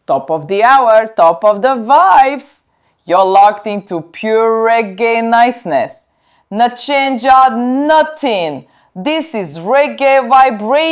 top of the hour, top of the vibes. You're locked into pure reggae niceness. Not change out nothing. This is Reggae Vibe Radio.